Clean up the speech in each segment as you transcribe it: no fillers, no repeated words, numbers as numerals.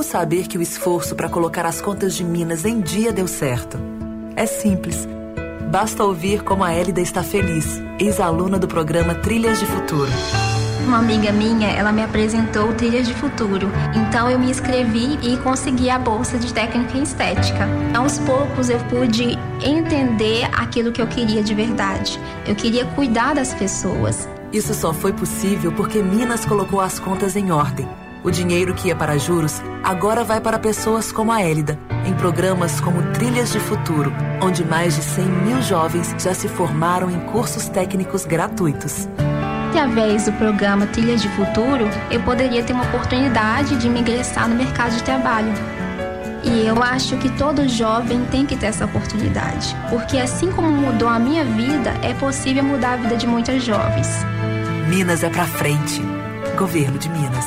Saber que o esforço para colocar as contas de Minas em dia deu certo. É simples. Basta ouvir como a Hélida está feliz, ex-aluna do programa Trilhas de Futuro. Uma amiga minha, ela me apresentou Trilhas de Futuro. Então eu me inscrevi e consegui a bolsa de técnica em estética. Aos poucos eu pude entender aquilo que eu queria de verdade. Eu queria cuidar das pessoas. Isso só foi possível porque Minas colocou as contas em ordem. O dinheiro que ia para juros agora vai para pessoas como a Hélida, em programas como Trilhas de Futuro, onde mais de 100 mil jovens já se formaram em cursos técnicos gratuitos. Através do programa Trilhas de Futuro, eu poderia ter uma oportunidade de me ingressar no mercado de trabalho. E eu acho que todo jovem tem que ter essa oportunidade, porque assim como mudou a minha vida, é possível mudar a vida de muitos jovens. Minas é pra frente. Governo de Minas.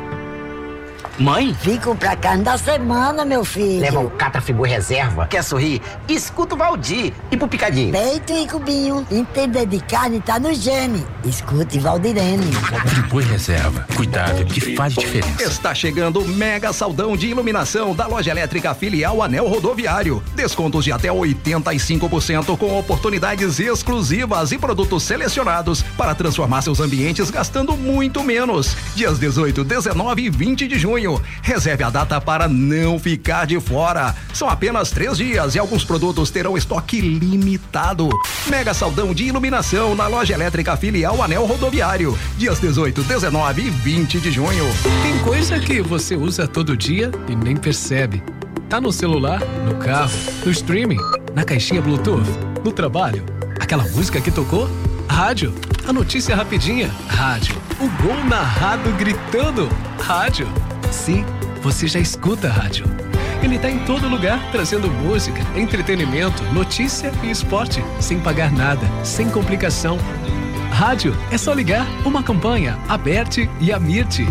Mãe? Vim comprar carne da semana, meu filho. Leva um Catrafigu reserva. Quer sorrir? Escuta o Valdir. E pro picadinho? Peito e cubinho. Entender de carne tá no gene. Escute Valdirene. Frigu reserva. Cuidado que faz diferença. Está chegando o mega saldão de iluminação da Loja Elétrica Filial Anel Rodoviário. Descontos de até 85% com oportunidades exclusivas e produtos selecionados para transformar seus ambientes gastando muito menos. Dias 18, 19 e 20 de junho. Reserve a data para não ficar de fora. São apenas 3 dias e alguns produtos terão estoque limitado. Mega saldão de iluminação na Loja Elétrica Filial Anel Rodoviário. Dias 18, 19 e 20 de junho. Tem coisa que você usa todo dia e nem percebe. Tá no celular, no carro, no streaming, na caixinha Bluetooth, no trabalho. Aquela música que tocou? Rádio. A notícia rapidinha? Rádio. O gol narrado gritando? Rádio. Sim, você já escuta a rádio. Ele tá em todo lugar, trazendo música, entretenimento, notícia e esporte, sem pagar nada, sem complicação. Rádio é só ligar, uma campanha, Aberte e Amirte.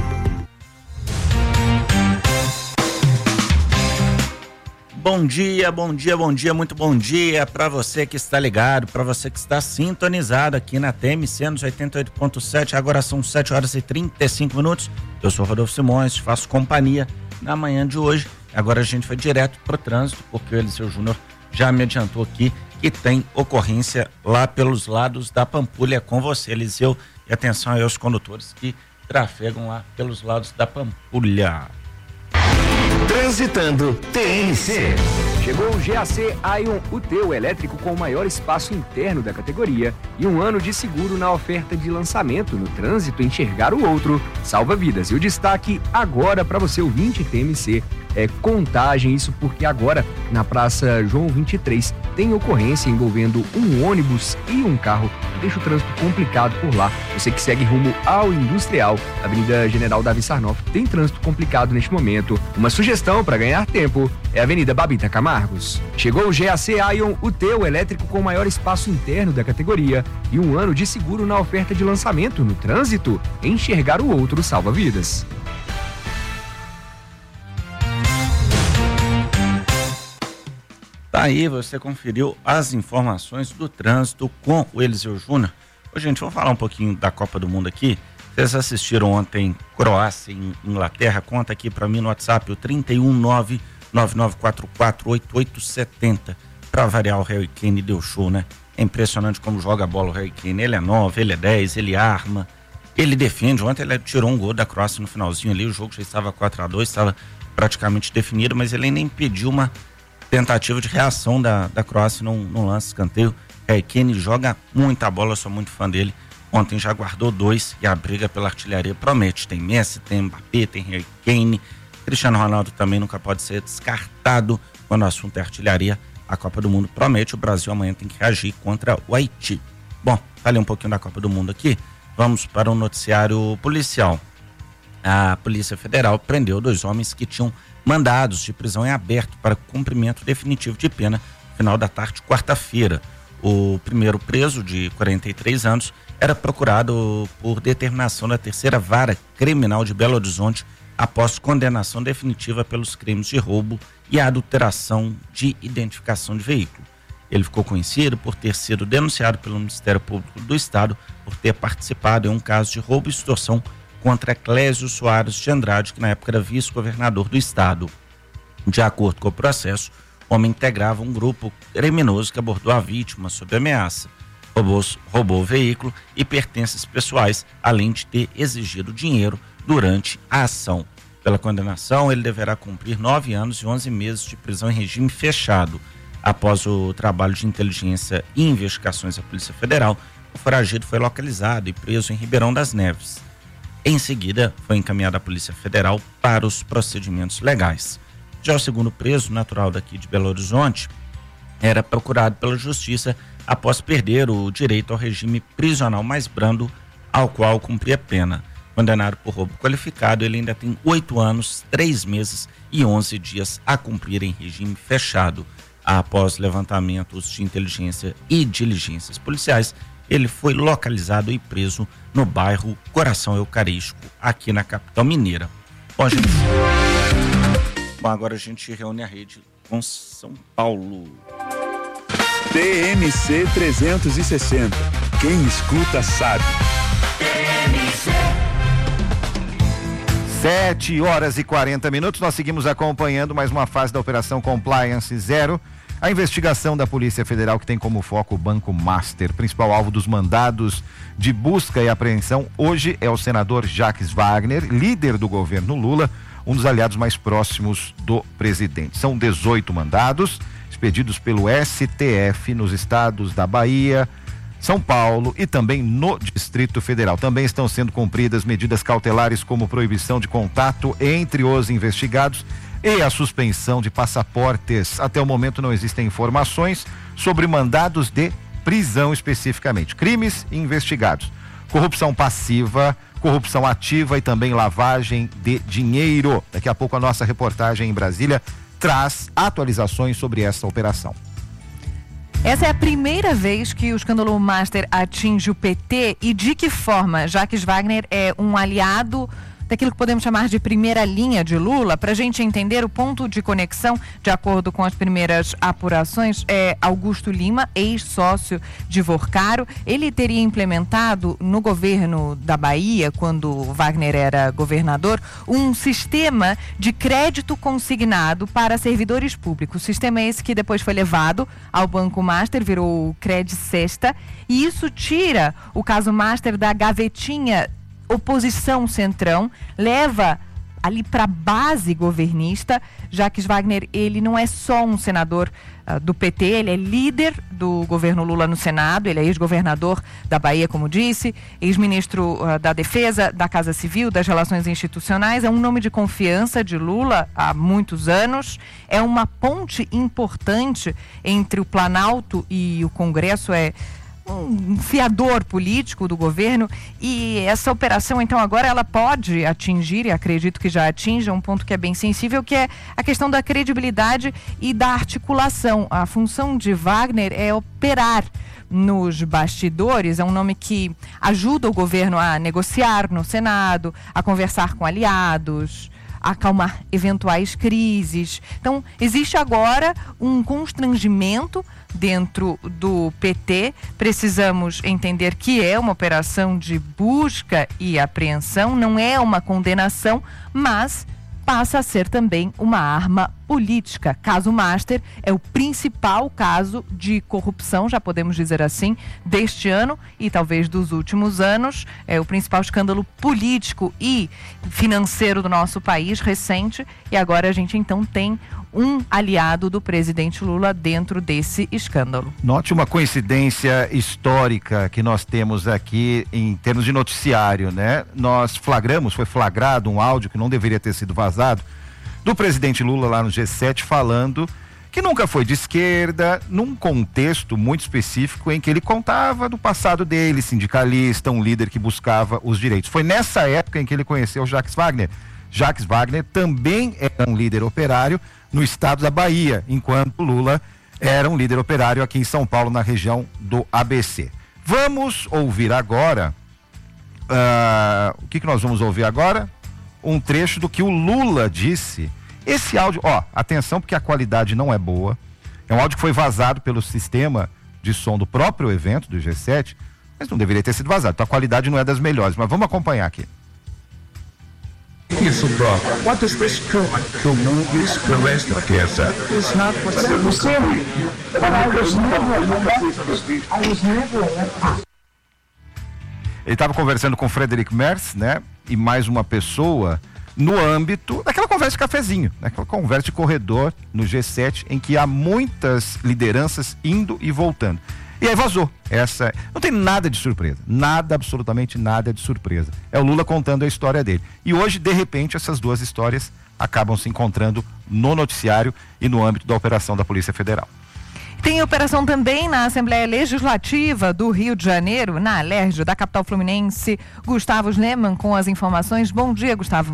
Bom dia, bom dia, bom dia, muito bom dia para você que está ligado, para você que está sintonizado aqui na TMC nos 88.7, agora são 7 horas e 35 minutos. Eu sou Rodolfo Simões, faço companhia na manhã de hoje. Agora a gente vai direto pro trânsito, porque o Eliseu Júnior já me adiantou aqui que tem ocorrência lá pelos lados da Pampulha com você, Eliseu, e atenção aí aos condutores que trafegam lá pelos lados da Pampulha. Transitando TMC. Chegou o GAC Ion, o teu elétrico com o maior espaço interno da categoria e 1 ano de seguro na oferta de lançamento. No trânsito, enxergar o outro salva vidas. E o destaque agora para você, ouvinte TMC, é Contagem. Isso porque agora na Praça João 23 tem ocorrência envolvendo um ônibus e um carro. Deixa o trânsito complicado por lá. Você que segue rumo ao Industrial, Avenida General Davi Sarnoff, tem trânsito complicado neste momento. Uma sugestão para ganhar tempo é a Avenida Babita Camargos. Chegou o GAC Ion, o teu elétrico com o maior espaço interno da categoria e 1 ano de seguro na oferta de lançamento. No trânsito, enxergar o outro salva vidas. Tá aí, você conferiu as informações do trânsito com o Eliseu Júnior. Ô, gente, vamos falar um pouquinho da Copa do Mundo aqui. Vocês assistiram ontem Croácia e Inglaterra? Conta aqui pra mim no WhatsApp, o 319-9944-8870. Pra variar, o Harry Kane deu show, né? É impressionante como joga a bola o Harry Kane. Ele é 9, ele é 10, ele arma, ele defende. Ontem ele tirou um gol da Croácia no finalzinho ali, o jogo já estava 4-2, estava praticamente definido, mas ele ainda impediu uma tentativa de reação da Croácia num lance escanteio. Harry Kane joga muita bola, eu sou muito fã dele. Ontem já guardou 2 e a briga pela artilharia promete. Tem Messi, tem Mbappé, tem Harry Kane. Cristiano Ronaldo também nunca pode ser descartado quando o assunto é artilharia. A Copa do Mundo promete, o Brasil amanhã tem que reagir contra o Haiti. Bom, falei um pouquinho da Copa do Mundo aqui, vamos para o noticiário policial. A Polícia Federal prendeu 2 homens que tinham mandados de prisão em aberto para cumprimento definitivo de pena no final da tarde de quarta-feira. O primeiro preso, de 43 anos, era procurado por determinação da 3ª Vara Criminal de Belo Horizonte após condenação definitiva pelos crimes de roubo e adulteração de identificação de veículo. Ele ficou conhecido por ter sido denunciado pelo Ministério Público do Estado por ter participado em um caso de roubo e extorsão contra Clésio Soares de Andrade, que na época era vice-governador do estado. De acordo com o processo, o homem integrava um grupo criminoso que abordou a vítima sob ameaça, roubou o veículo e pertences pessoais, além de ter exigido dinheiro durante a ação. Pela condenação, ele deverá cumprir 9 anos e 11 meses de prisão em regime fechado. Após o trabalho de inteligência e investigações da Polícia Federal, o foragido foi localizado e preso em Ribeirão das Neves. Em seguida, foi encaminhado à Polícia Federal para os procedimentos legais. Já o segundo preso, natural daqui de Belo Horizonte, era procurado pela Justiça após perder o direito ao regime prisional mais brando, ao qual cumpria pena. Condenado por roubo qualificado, ele ainda tem 8 anos, 3 meses e 11 dias a cumprir em regime fechado. Após levantamentos de inteligência e diligências policiais, ele foi localizado e preso no bairro Coração Eucarístico, aqui na capital mineira. Bom, agora a gente reúne a rede com São Paulo. TMC 360. Quem escuta sabe. 7h40. Nós seguimos acompanhando mais uma fase da Operação Compliance Zero. A investigação da Polícia Federal, que tem como foco o Banco Master. Principal alvo dos mandados de busca e apreensão hoje é o senador Jacques Wagner, líder do governo Lula, um dos aliados mais próximos do presidente. São 18 mandados expedidos pelo STF nos estados da Bahia, São Paulo e também no Distrito Federal. Também estão sendo cumpridas medidas cautelares como proibição de contato entre os investigados e a suspensão de passaportes. Até o momento não existem informações sobre mandados de prisão especificamente. Crimes investigados: corrupção passiva, corrupção ativa e também lavagem de dinheiro. Daqui a pouco a nossa reportagem em Brasília traz atualizações sobre essa operação. Essa é a primeira vez que o escândalo Master atinge o PT e de que forma? Jacques Wagner é um aliado daquilo que podemos chamar de primeira linha de Lula. Para a gente entender o ponto de conexão, de acordo com as primeiras apurações, é Augusto Lima, ex-sócio de Vorcaro. Ele teria implementado no governo da Bahia, quando Wagner era governador, um sistema de crédito consignado para servidores públicos. O sistema é esse que depois foi levado ao Banco Master, virou o Cred Sesta, e isso tira o caso Master da gavetinha oposição centrão, leva ali para a base governista. Jacques Wagner, ele não é só um senador do PT, ele é líder do governo Lula no Senado, ele é ex-governador da Bahia, como disse, ex-ministro da Defesa, da Casa Civil, das Relações Institucionais, é um nome de confiança de Lula há muitos anos, é uma ponte importante entre o Planalto e o Congresso, é um fiador político do governo, e essa operação então agora ela pode atingir, e acredito que já atinja, um ponto que é bem sensível, que é a questão da credibilidade e da articulação. A função de Wagner é operar nos bastidores, é um nome que ajuda o governo a negociar no Senado, a conversar com aliados, a acalmar eventuais crises. Então, existe agora um constrangimento dentro do PT. Precisamos entender que é uma operação de busca e apreensão, não é uma condenação, mas passa a ser também uma arma política. Caso Master é o principal caso de corrupção, já podemos dizer assim, deste ano e talvez dos últimos anos. É o principal escândalo político e financeiro do nosso país recente, e agora a gente então tem um aliado do presidente Lula dentro desse escândalo. Note uma coincidência histórica que nós temos aqui em termos de noticiário, né? Foi flagrado um áudio que não deveria ter sido vazado, do presidente Lula lá no G7, falando que nunca foi de esquerda, num contexto muito específico em que ele contava do passado dele, sindicalista, um líder que buscava os direitos. Foi nessa época em que ele conheceu Jacques Wagner. Jacques Wagner também era um líder operário no estado da Bahia, enquanto Lula era um líder operário aqui em São Paulo, na região do ABC. Vamos ouvir agora, o que nós vamos ouvir agora? Um trecho do que o Lula disse. Esse áudio, atenção, porque a qualidade não é boa. É um áudio que foi vazado pelo sistema de som do próprio evento do G7, mas não deveria ter sido vazado. Então a qualidade não é das melhores, mas vamos acompanhar aqui. Isso, Doc. What is this truth? To movies, the rest of cancer. It's not what you say. Ele estava conversando com o Frederic Merz, né? E mais uma pessoa no âmbito daquela conversa de cafezinho, né? Aquela conversa de corredor no G7, em que há muitas lideranças indo e voltando. E aí vazou. Essa não tem nada de surpresa. Nada, absolutamente nada de surpresa. É o Lula contando a história dele. E hoje, de repente, essas duas histórias acabam se encontrando no noticiário e no âmbito da operação da Polícia Federal. Tem operação também na Assembleia Legislativa do Rio de Janeiro, na Alerj, da capital fluminense. Gustavo Schneemann com as informações. Bom dia, Gustavo.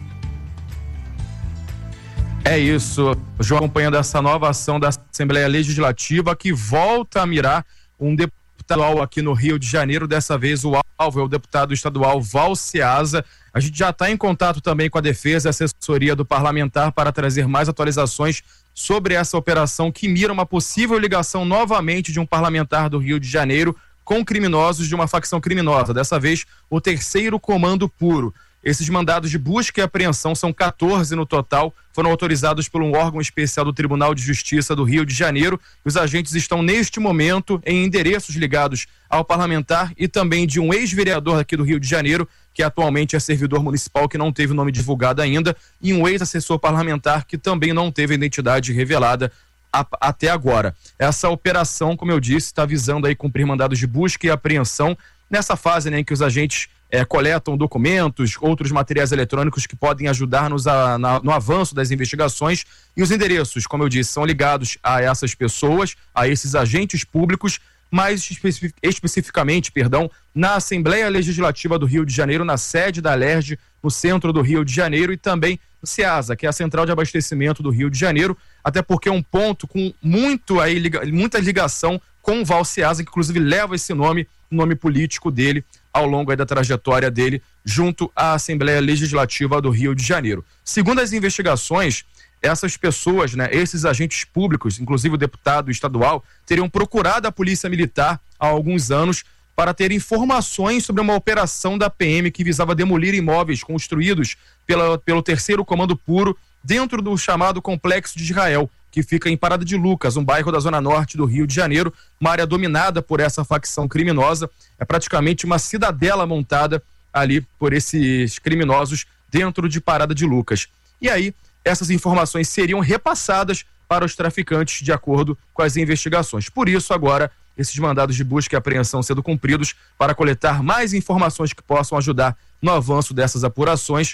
É isso, João, acompanhando essa nova ação da Assembleia Legislativa que volta a mirar um deputado aqui no Rio de Janeiro. Dessa vez o alvo é o deputado estadual Valceasa. A gente já está em contato também com a defesa e assessoria do parlamentar para trazer mais atualizações sobre essa operação que mira uma possível ligação novamente de um parlamentar do Rio de Janeiro com criminosos de uma facção criminosa, dessa vez o Terceiro Comando Puro. Esses mandados de busca e apreensão, são 14 no total, foram autorizados por um órgão especial do Tribunal de Justiça do Rio de Janeiro. Os agentes estão neste momento em endereços ligados ao parlamentar e também de um ex-vereador aqui do Rio de Janeiro, que atualmente é servidor municipal, que não teve o nome divulgado ainda, e um ex-assessor parlamentar que também não teve a identidade revelada até agora. Essa operação, como eu disse, está visando aí cumprir mandados de busca e apreensão nessa fase, né, em que os agentes coletam documentos, outros materiais eletrônicos que podem ajudar-nos no avanço das investigações, e os endereços, como eu disse, são ligados a essas pessoas, a esses agentes públicos, mais especificamente, na Assembleia Legislativa do Rio de Janeiro, na sede da Alerj, no centro do Rio de Janeiro, e também no CEASA, que é a Central de Abastecimento do Rio de Janeiro, até porque é um ponto com muita ligação com o Valceasa, que inclusive leva esse nome político dele ao longo aí da trajetória dele junto à Assembleia Legislativa do Rio de Janeiro. Segundo as investigações, essas pessoas, né, esses agentes públicos, inclusive o deputado estadual, teriam procurado a Polícia Militar há alguns anos para ter informações sobre uma operação da PM que visava demolir imóveis construídos pelo Terceiro Comando Puro dentro do chamado Complexo de Israel, que fica em Parada de Lucas, um bairro da zona norte do Rio de Janeiro, uma área dominada por essa facção criminosa. É praticamente uma cidadela montada ali por esses criminosos dentro de Parada de Lucas. E aí, essas informações seriam repassadas para os traficantes de acordo com as investigações. Por isso, agora, esses mandados de busca e apreensão sendo cumpridos para coletar mais informações que possam ajudar no avanço dessas apurações.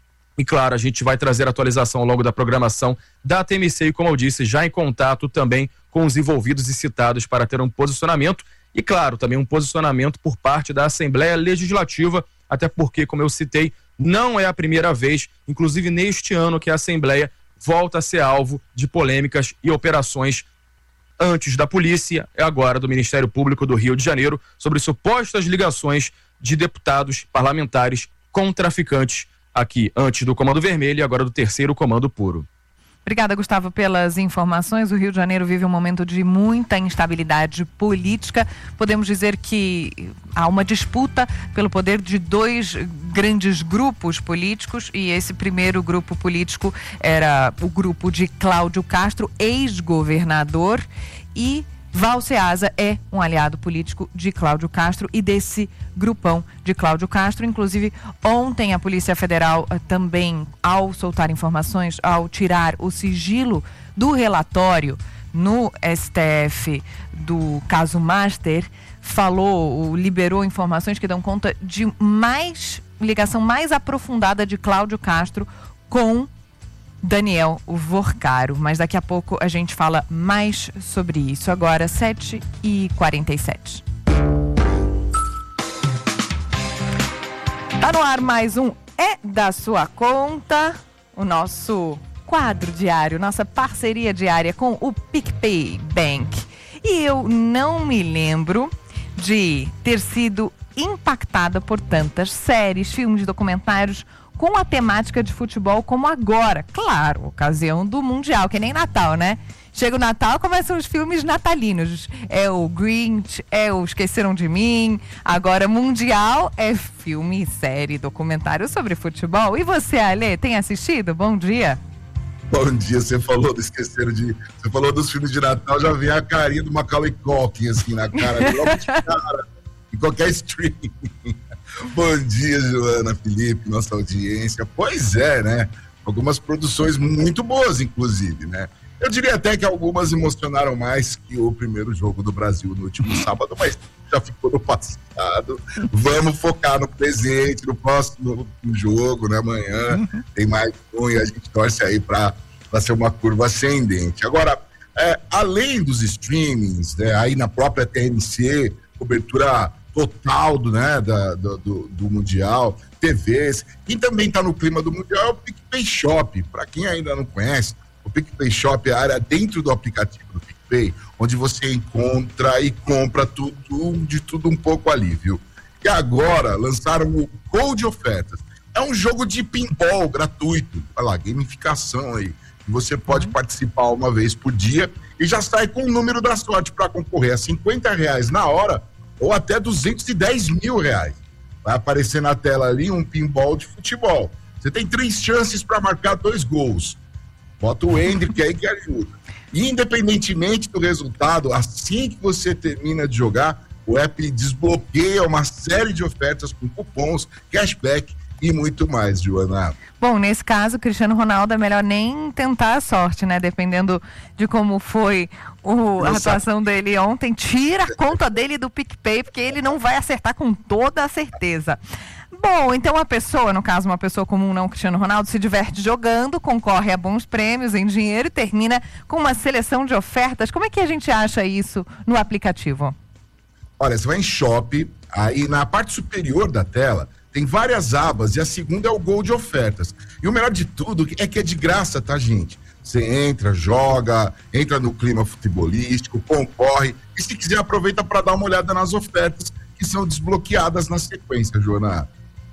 E claro, a gente vai trazer atualização ao longo da programação da TMC e, como eu disse, já em contato também com os envolvidos e citados para ter um posicionamento e, claro, também um posicionamento por parte da Assembleia Legislativa, até porque, como eu citei, não é a primeira vez, inclusive neste ano, que a Assembleia volta a ser alvo de polêmicas e operações antes da polícia e agora do Ministério Público do Rio de Janeiro sobre supostas ligações de deputados parlamentares com traficantes aqui, antes do Comando Vermelho e agora do Terceiro Comando Puro. Obrigada, Gustavo, pelas informações. O Rio de Janeiro vive um momento de muita instabilidade política. Podemos dizer que há uma disputa pelo poder de dois grandes grupos políticos, e esse primeiro grupo político era o grupo de Cláudio Castro, ex-governador, e Valceasa é um aliado político de Cláudio Castro e desse grupão de Cláudio Castro. Inclusive, ontem a Polícia Federal também, ao soltar informações, ao tirar o sigilo do relatório no STF do caso Master, liberou informações que dão conta de ligação mais aprofundada de Cláudio Castro com Daniel Vorcaro, mas daqui a pouco a gente fala mais sobre isso. Agora 7h47. Tá no ar mais um É da Sua Conta, o nosso quadro diário, nossa parceria diária com o PicPay Bank. E eu não me lembro de ter sido impactada por tantas séries, filmes, documentários com a temática de futebol como agora. Claro, ocasião do Mundial, que nem Natal, né? Chega o Natal, começam os filmes natalinos. É o Grinch, é o Esqueceram de Mim. Agora, Mundial é filme, série, documentário sobre futebol. E você, Ale, tem assistido? Bom dia. Bom dia, você falou do Você falou dos filmes de Natal, já vem a carinha do Macaulay Culkin, assim, na cara, logo de cara, em qualquer streaming. Bom dia, Joana, Felipe, nossa audiência. Pois é, né? Algumas produções muito boas, inclusive, né? Eu diria até que algumas emocionaram mais que o primeiro jogo do Brasil no último sábado, mas já ficou no passado. Vamos focar no presente, no próximo jogo, né? Amanhã tem mais um e a gente torce aí para ser uma curva ascendente. Agora, além dos streamings, né, aí na própria TNC, cobertura total do Mundial, TVs, quem também está no clima do Mundial é o PicPay Shop. Para quem ainda não conhece, o PicPay Shop é a área dentro do aplicativo do PicPay, onde você encontra e compra de tudo um pouco ali, viu? E agora lançaram o Gol de Ofertas. É um jogo de pinball gratuito. Olha lá, gamificação aí. Você pode participar uma vez por dia e já sai com o número da sorte para concorrer a R$50 na hora ou até R$210 mil. Vai aparecer na tela ali um pinball de futebol. Você tem 3 chances para marcar 2 gols. Bota o Hendrick aí que ajuda. E independentemente do resultado, assim que você termina de jogar, o app desbloqueia uma série de ofertas com cupons, cashback e muito mais, Joana. Bom, nesse caso, o Cristiano Ronaldo é melhor nem tentar a sorte, né? Dependendo de como foi a atuação dele ontem, tira a conta dele do PicPay, porque ele não vai acertar com toda a certeza. Bom, então a pessoa, no caso uma pessoa comum, não Cristiano Ronaldo, se diverte jogando, concorre a bons prêmios em dinheiro e termina com uma seleção de ofertas. Como é que a gente acha isso no aplicativo? Olha, você vai em Shop, aí na parte superior da tela tem várias abas e a segunda é o Gol de Ofertas. E o melhor de tudo é que é de graça, tá, gente? Você entra, joga, entra no clima futebolístico, concorre e se quiser aproveita para dar uma olhada nas ofertas que são desbloqueadas na sequência, Joana.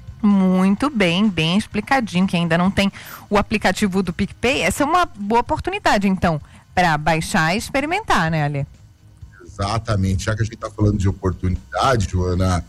Muito bem, bem explicadinho. Quem ainda não tem o aplicativo do PicPay, essa é uma boa oportunidade, então, para baixar e experimentar, né, Ale? Exatamente. Já que a gente está falando de oportunidade, Joana,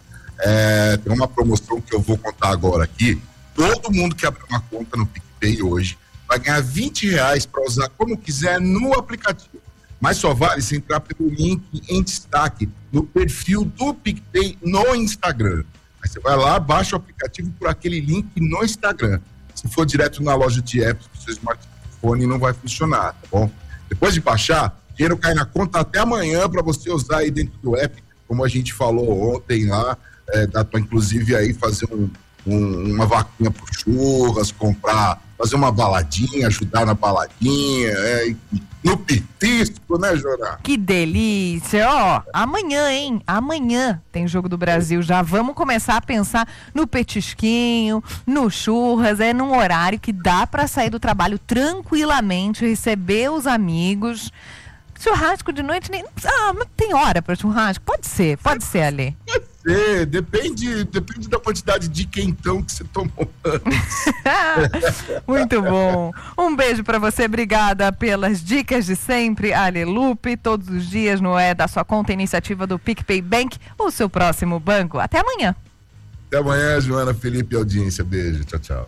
tem uma promoção que eu vou contar agora aqui. Todo mundo que abrir uma conta no PicPay hoje vai ganhar R$20 para usar como quiser no aplicativo. Mas só vale se entrar pelo link em destaque no perfil do PicPay no Instagram. Aí você vai lá, baixa o aplicativo por aquele link no Instagram. Se for direto na loja de apps do seu smartphone, não vai funcionar, tá bom? Depois de baixar, o dinheiro cai na conta até amanhã para você usar aí dentro do app, como a gente falou ontem lá, dá para inclusive aí fazer uma vaquinha por churras, fazer uma baladinha, ajudar na baladinha, no petisco, né, Jorá? Que delícia! Ó, amanhã, hein? Amanhã tem Jogo do Brasil. Já vamos começar a pensar no petisquinho, no churras, num horário que dá para sair do trabalho tranquilamente, receber os amigos. Churrasco de noite, mas tem hora para churrasco? Pode ser, Ale. Depende da quantidade de quentão que você tomou antes. Muito bom. Um beijo pra você, obrigada pelas dicas de sempre, Ale Lupe, todos os dias no da sua conta, iniciativa do PicPay Bank, o seu próximo banco. Até amanhã. Até amanhã, Joana, Felipe e audiência. Beijo, tchau, tchau.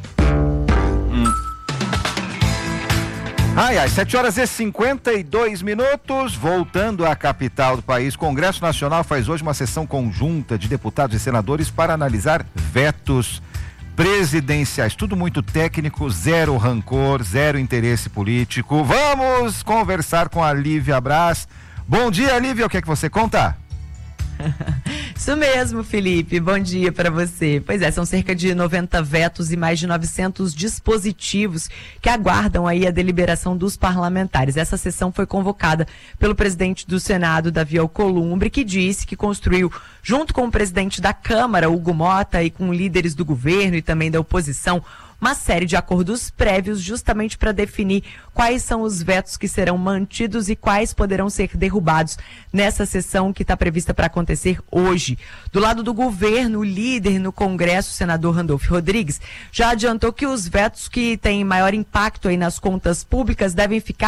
7h52, voltando à capital do país. Congresso Nacional faz hoje uma sessão conjunta de deputados e senadores para analisar vetos presidenciais. Tudo muito técnico, zero rancor, zero interesse político. Vamos conversar com a Lívia Braz. Bom dia, Lívia, o que é que você conta? Isso mesmo, Felipe, bom dia para você. Pois é, são cerca de 90 vetos e mais de 900 dispositivos que aguardam aí a deliberação dos parlamentares. Essa sessão foi convocada pelo presidente do Senado, Davi Alcolumbre, que disse que construiu, junto com o presidente da Câmara, Hugo Mota, e com líderes do governo e também da oposição, uma série de acordos prévios justamente para definir quais são os vetos que serão mantidos e quais poderão ser derrubados nessa sessão que está prevista para acontecer hoje. Do lado do governo, o líder no Congresso, o senador Randolfo Rodrigues, já adiantou que os vetos que têm maior impacto aí nas contas públicas devem ficar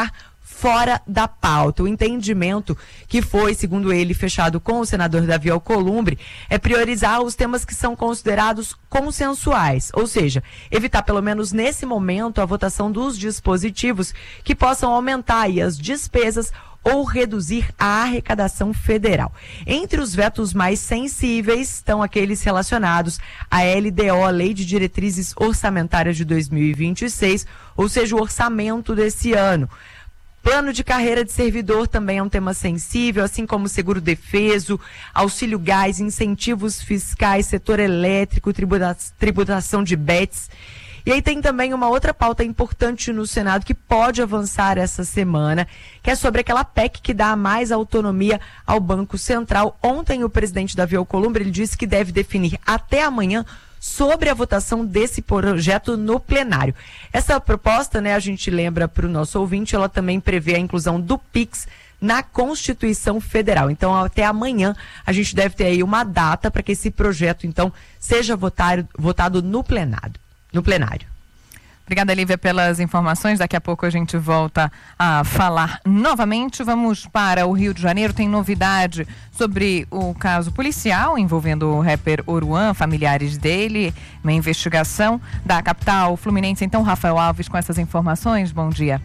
fora da pauta. O entendimento que foi, segundo ele, fechado com o senador Davi Alcolumbre é priorizar os temas que são considerados consensuais, ou seja, evitar pelo menos nesse momento a votação dos dispositivos que possam aumentar aí as despesas ou reduzir a arrecadação federal. Entre os vetos mais sensíveis estão aqueles relacionados à LDO, Lei de Diretrizes Orçamentárias de 2026, ou seja, o orçamento desse ano. Plano de carreira de servidor também é um tema sensível, assim como seguro defeso, auxílio gás, incentivos fiscais, setor elétrico, tributação de bets. E aí tem também uma outra pauta importante no Senado que pode avançar essa semana, que é sobre aquela PEC que dá mais autonomia ao Banco Central. Ontem o presidente Davi Alcolumbre ele disse que deve definir até amanhã sobre a votação desse projeto no plenário. Essa proposta, né, a gente lembra para o nosso ouvinte, ela também prevê a inclusão do PIX na Constituição Federal. Então, até amanhã, a gente deve ter aí uma data para que esse projeto, então, seja votado no plenário. Obrigada, Lívia, pelas informações. Daqui a pouco a gente volta a falar novamente. Vamos para o Rio de Janeiro. Tem novidade sobre o caso policial envolvendo o rapper Oruan, familiares dele, uma investigação da capital fluminense. Então, Rafael Alves, com essas informações, bom dia.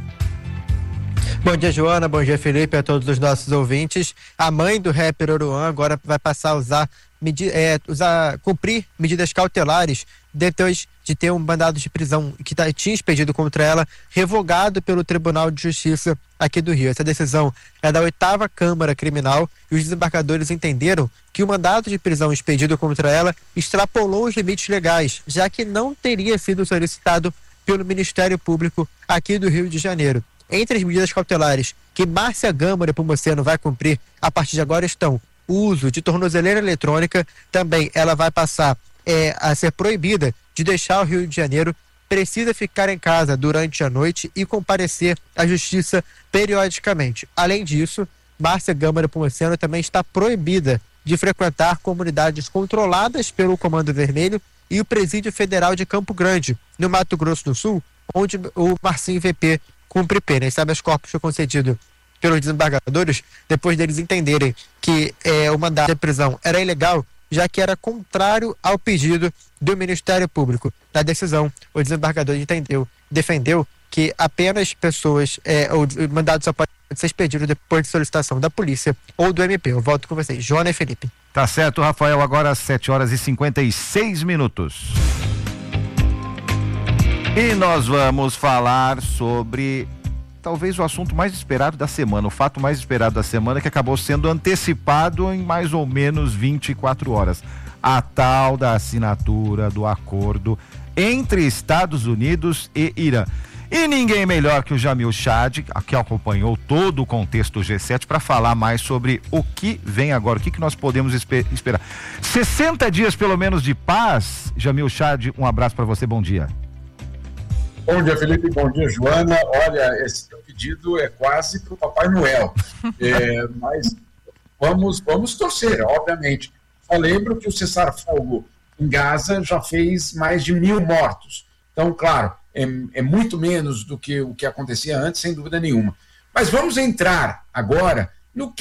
Bom dia, Joana. Bom dia, Felipe, a todos os nossos ouvintes. A mãe do rapper Oruan agora vai passar a cumprir medidas cautelares depois de ter um mandado de prisão que tinha expedido contra ela, revogado pelo Tribunal de Justiça aqui do Rio. Essa decisão é da 8ª Câmara Criminal e os desembargadores entenderam que o mandado de prisão expedido contra ela extrapolou os limites legais, já que não teria sido solicitado pelo Ministério Público aqui do Rio de Janeiro. Entre as medidas cautelares que Márcia Gama Nepomuceno vai cumprir a partir de agora estão o uso de tornozeleira eletrônica. Também ela vai passar a ser proibida de deixar o Rio de Janeiro, precisa ficar em casa durante a noite e comparecer à justiça periodicamente. Além disso, Márcia Gama Nepomuceno também está proibida de frequentar comunidades controladas pelo Comando Vermelho e o Presídio Federal de Campo Grande, no Mato Grosso do Sul, onde o Marcinho VP cumpre pena. Esse habeas corpus foi concedido pelos desembargadores depois deles entenderem que o mandado de prisão era ilegal, já que era contrário ao pedido do Ministério Público. Na decisão, o desembargador defendeu que apenas pessoas, o mandado só pode ser expedido depois de solicitação da polícia ou do MP. Eu volto com vocês, Joana e Felipe. Tá certo, Rafael, agora às 7h56. E nós vamos falar sobre talvez o assunto mais esperado da semana, o fato mais esperado da semana, que acabou sendo antecipado em mais ou menos 24 horas. A tal da assinatura do acordo entre Estados Unidos e Irã. E ninguém melhor que o Jamil Chad, que acompanhou todo o contexto do G7, para falar mais sobre o que vem agora, o que nós podemos esperar. 60 dias pelo menos de paz. Jamil Chad, um abraço para você, bom dia. Bom dia, Felipe, bom dia, Joana. Olha, esse teu pedido é quase para o Papai Noel, mas vamos torcer, obviamente. Só lembro que o cessar-fogo em Gaza já fez mais de 1.000 mortos. Então, claro, é muito menos do que o que acontecia antes, sem dúvida nenhuma. Mas vamos entrar agora no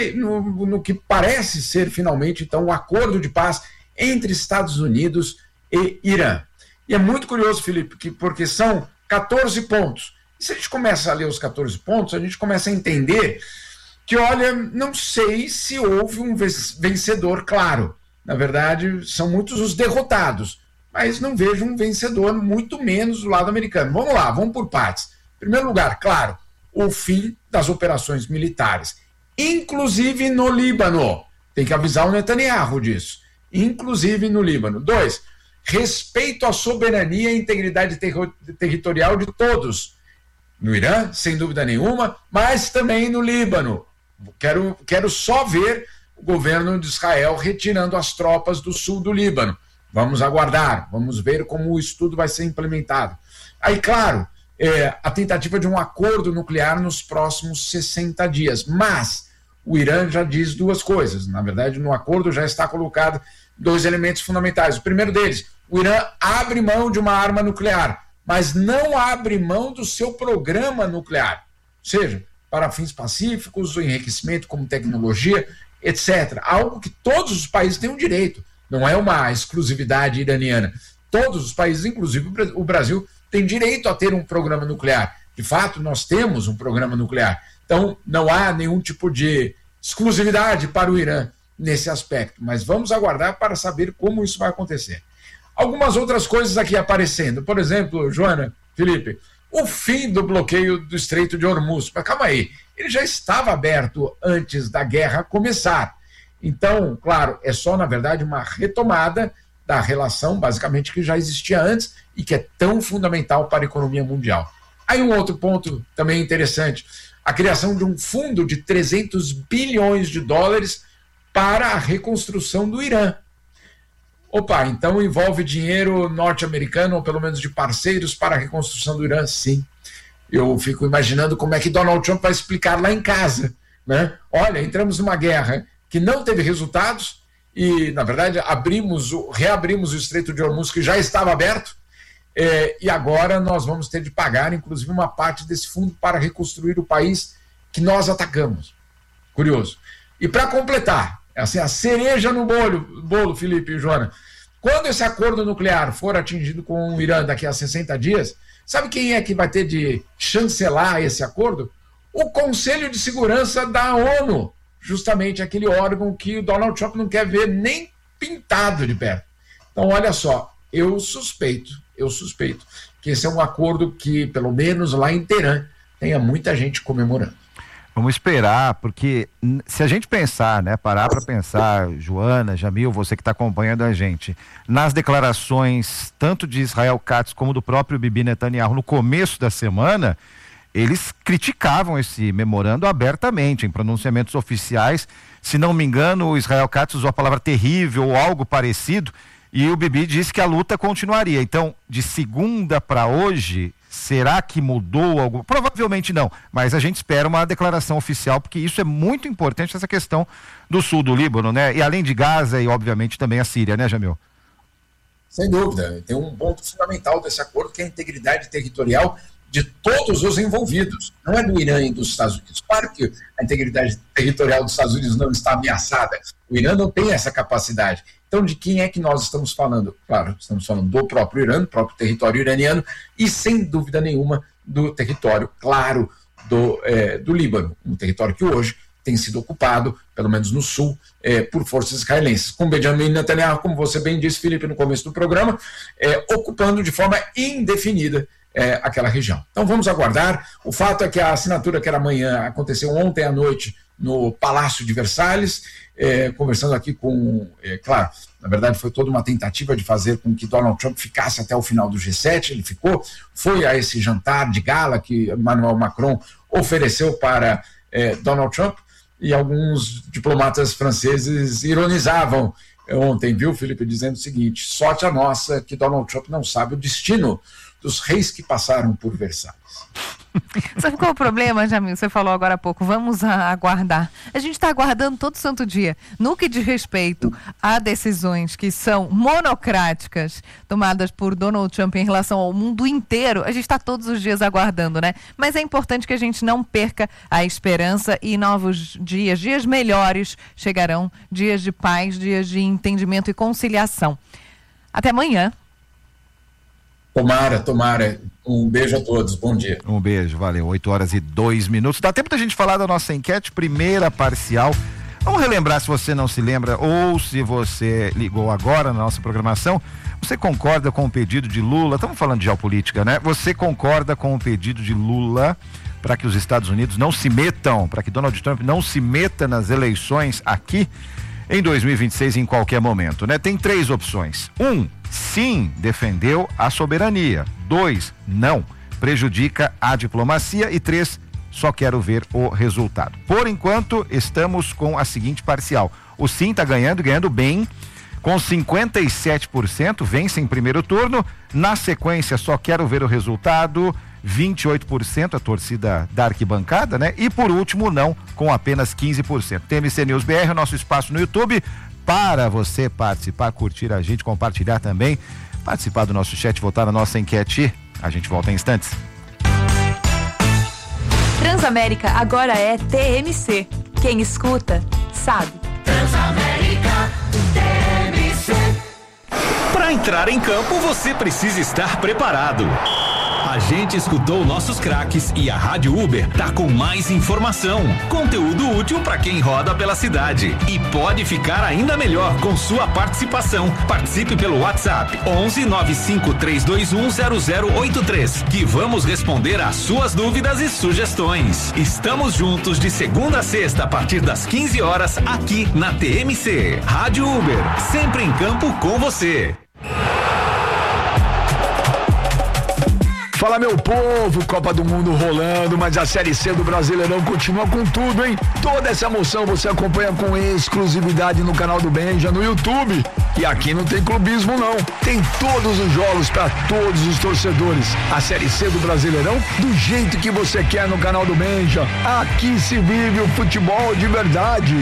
que parece ser finalmente, então, um acordo de paz entre Estados Unidos e Irã. E é muito curioso, Felipe, porque são 14 pontos. E se a gente começa a ler os 14 pontos, a gente começa a entender que, olha, não sei se houve um vencedor claro. Na verdade, são muitos os derrotados, mas não vejo um vencedor, muito menos do lado americano. Vamos lá, vamos por partes. Em primeiro lugar, claro, o fim das operações militares, inclusive no Líbano. Tem que avisar o Netanyahu disso. Inclusive no Líbano. 2, respeito à soberania e integridade territorial de todos. No Irã, sem dúvida nenhuma, mas também no Líbano. Quero só ver o governo de Israel retirando as tropas do sul do Líbano. Vamos aguardar, vamos ver como o estudo vai ser implementado. Aí, claro, a tentativa de um acordo nuclear nos próximos 60 dias. Mas o Irã já diz duas coisas. Na verdade, no acordo já está colocado 2 elementos fundamentais. O primeiro deles, o Irã abre mão de uma arma nuclear, mas não abre mão do seu programa nuclear. seja para fins pacíficos, o enriquecimento como tecnologia, etc. Algo que todos os países têm o direito, não é uma exclusividade iraniana. Todos os países, inclusive o Brasil, tem direito a ter um programa nuclear. De fato, nós temos um programa nuclear. Então, não há nenhum tipo de exclusividade para o Irã nesse aspecto, mas vamos aguardar para saber como isso vai acontecer. Algumas outras coisas aqui aparecendo, por exemplo, Joana, Felipe, o fim do bloqueio do Estreito de Hormuz. Mas calma aí, ele já estava aberto antes da guerra começar. Então, claro, é só, na verdade, uma retomada da relação, basicamente, que já existia antes e que é tão fundamental para a economia mundial. Aí um outro ponto também interessante, a criação de um fundo de 300 bilhões de dólares para a reconstrução do Irã. Opa, então envolve dinheiro norte-americano, ou pelo menos de parceiros, para a reconstrução do Irã? Sim. Eu fico imaginando como é que Donald Trump vai explicar lá em casa, né? Olha, entramos numa guerra que não teve resultados e, na verdade, reabrimos o Estreito de Hormuz, que já estava aberto, e agora nós vamos ter de pagar, inclusive, uma parte desse fundo para reconstruir o país que nós atacamos. Curioso. E para completar, assim, a cereja no bolo, Felipe e Joana, quando esse acordo nuclear for atingido com o Irã daqui a 60 dias, sabe quem é que vai ter de chancelar esse acordo? O Conselho de Segurança da ONU, justamente aquele órgão que o Donald Trump não quer ver nem pintado de perto. Então, olha só, eu suspeito que esse é um acordo que, pelo menos lá em Teherã, tenha muita gente comemorando. Vamos esperar, porque se a gente pensar, né, parar para pensar, Joana, Jamil, você que está acompanhando a gente, nas declarações tanto de Israel Katz como do próprio Bibi Netanyahu no começo da semana, eles criticavam esse memorando abertamente, em pronunciamentos oficiais. Se não me engano, o Israel Katz usou a palavra terrível ou algo parecido, e o Bibi disse que a luta continuaria. Então, de segunda para hoje, será que mudou algo? Provavelmente não, mas a gente espera uma declaração oficial, porque isso é muito importante, essa questão do sul do Líbano, né? E além de Gaza e, obviamente, também a Síria, né, Jamil? Sem dúvida. Tem um ponto fundamental desse acordo, que é a integridade territorial de todos os envolvidos. Não é do Irã e dos Estados Unidos. Claro que a integridade territorial dos Estados Unidos não está ameaçada. O Irã não tem essa capacidade. Então, de quem é que nós estamos falando? Claro, estamos falando do próprio Irã, do próprio território iraniano e, sem dúvida nenhuma, do território, claro, do Líbano, um território que hoje tem sido ocupado, pelo menos no sul, por forças israelenses. Com Benjamin Netanyahu, como você bem disse, Felipe, no começo do programa, ocupando de forma indefinida aquela região. Então, vamos aguardar. O fato é que a assinatura, que era amanhã, aconteceu ontem à noite no Palácio de Versalhes, conversando aqui com, claro, na verdade foi toda uma tentativa de fazer com que Donald Trump ficasse até o final do G7, ele ficou, foi a esse jantar de gala que Emmanuel Macron ofereceu para Donald Trump, e alguns diplomatas franceses ironizavam ontem, viu, Felipe, dizendo o seguinte: sorte a nossa que Donald Trump não sabe o destino dos reis que passaram por Versalhes. Sabe qual é o problema, Jamil? Você falou agora há pouco, vamos aguardar. A gente está aguardando todo santo dia. No que diz respeito a decisões que são monocráticas, tomadas por Donald Trump em relação ao mundo inteiro, a gente está todos os dias aguardando, né? Mas é importante que a gente não perca a esperança, e novos dias melhores chegarão, dias de paz, dias de entendimento e conciliação. Até amanhã. Tomara. Um beijo a todos, bom dia. Um beijo, valeu. 8h02. Dá tempo da gente falar da nossa enquete, primeira parcial. Vamos relembrar, se você não se lembra ou se você ligou agora na nossa programação. Você concorda com o pedido de Lula? Estamos falando de geopolítica, né? Você concorda com o pedido de Lula para que os Estados Unidos não se metam, para que Donald Trump não se meta nas eleições aqui em 2026 em qualquer momento, né? Tem 3 opções. 1, sim, defendeu a soberania. 2, não, prejudica a diplomacia. E 3, só quero ver o resultado. Por enquanto, estamos com a seguinte parcial. O sim está ganhando bem, com 57%, vence em primeiro turno. Na sequência, só quero ver o resultado, 28%, a torcida da arquibancada, né? E por último, não, com apenas 15%. TMC News BR, o nosso espaço no YouTube, para você participar, curtir a gente, compartilhar também, participar do nosso chat, votar na nossa enquete. A gente volta em instantes. Transamérica agora é TMC. Quem escuta, sabe. Transamérica, TMC. Para entrar em campo, você precisa estar preparado. A gente escutou nossos craques e a Rádio Uber tá com mais informação, conteúdo útil para quem roda pela cidade e pode ficar ainda melhor com sua participação. Participe pelo WhatsApp 11 95 321 0083 que vamos responder às suas dúvidas e sugestões. Estamos juntos de segunda a sexta a partir das 15 horas aqui na TMC. Rádio Uber, sempre em campo com você. Fala, meu povo, Copa do Mundo rolando, mas a Série C do Brasileirão continua com tudo, hein? Toda essa emoção você acompanha com exclusividade no canal do Benja, no YouTube. E aqui não tem clubismo, não. Tem todos os jogos para todos os torcedores. A Série C do Brasileirão do jeito que você quer no canal do Benja. Aqui se vive o futebol de verdade.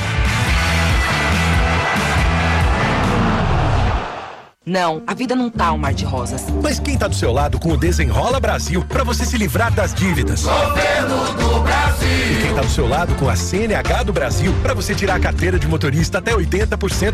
Não, a vida não tá um mar de rosas. Mas quem tá do seu lado com o Desenrola Brasil para você se livrar das dívidas? Governo do Brasil. E quem tá do seu lado com a CNH do Brasil para você tirar a carteira de motorista até 80%